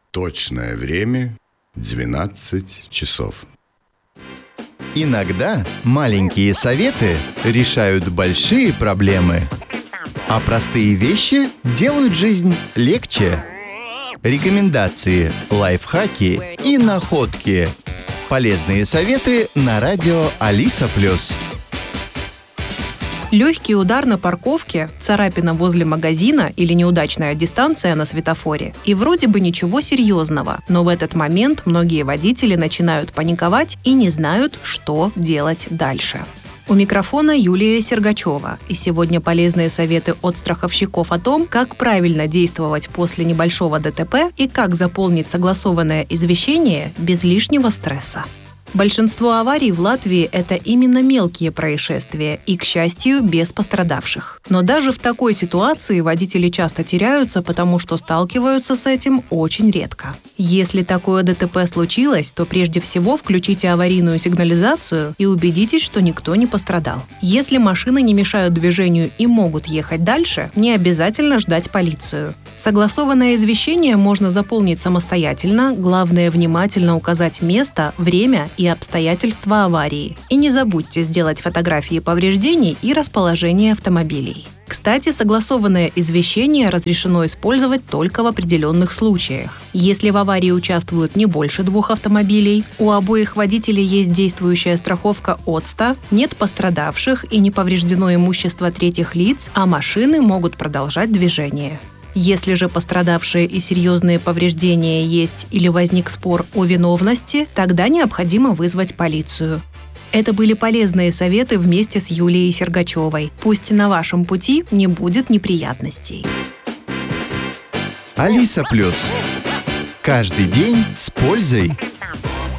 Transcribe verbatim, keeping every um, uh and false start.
Точное время двенадцать часов. Иногда маленькие советы решают большие проблемы, а простые вещи делают жизнь легче. Рекомендации, лайфхаки и находки. Полезные советы на радио Алиса Плюс. Легкий удар на парковке, царапина возле магазина или неудачная дистанция на светофоре. И вроде бы ничего серьезного, но в этот момент многие водители начинают паниковать и не знают, что делать дальше. У микрофона Юлия Сергачева, и сегодня полезные советы от страховщиков о том, как правильно действовать после небольшого ДТП и как заполнить согласованное извещение без лишнего стресса. Большинство аварий в Латвии – это именно мелкие происшествия и, к счастью, без пострадавших. Но даже в такой ситуации водители часто теряются, потому что сталкиваются с этим очень редко. Если такое ДТП случилось, то прежде всего включите аварийную сигнализацию и убедитесь, что никто не пострадал. Если машины не мешают движению и могут ехать дальше, не обязательно ждать полицию. Согласованное извещение можно заполнить самостоятельно, главное внимательно указать место, время и обстоятельства аварии. И не забудьте сделать фотографии повреждений и расположение автомобилей. Кстати, согласованное извещение разрешено использовать только в определенных случаях. Если в аварии участвуют не больше двух автомобилей, у обоих водителей есть действующая страховка ОЦТА, нет пострадавших и не повреждено имущество третьих лиц, а машины могут продолжать движение. Если же пострадавшие и серьезные повреждения есть или возник спор о виновности, тогда необходимо вызвать полицию. Это были полезные советы вместе с Юлией Сергачевой. Пусть на вашем пути не будет неприятностей. Алиса Плюс. Каждый день с пользой.